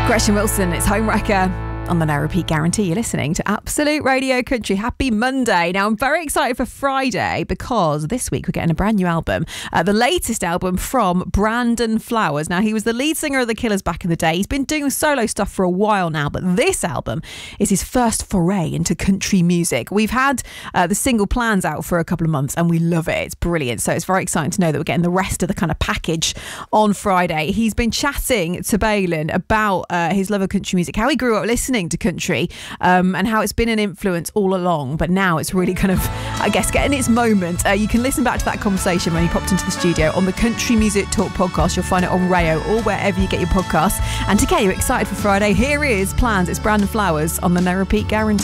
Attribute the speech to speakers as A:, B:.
A: Gretchen Wilson, it's Homewrecker on the No Repeat Guarantee. You're listening to Absolute Radio Country. Happy Monday. Now, I'm very excited for Friday because this week we're getting a brand new album, the latest album from Brandon Flowers. Now, he was the lead singer of The Killers back in the day. He's been doing solo stuff for a while now, but this album is his first foray into country music. We've had the single Plans out for a couple of months and we love it. It's brilliant. So it's very exciting to know that we're getting the rest of the kind of package on Friday. He's been chatting to Balin about his love of country music, how he grew up listening to country, and how it's been an influence all along, but now it's really kind of, I guess, getting its moment. You can listen back to that conversation when he popped into the studio on the Country Music Talk podcast. You'll find it on Rayo or wherever you get your podcasts. And to get you excited for Friday, here is Plans. It's Brandon Flowers on the No Repeat Guarantee.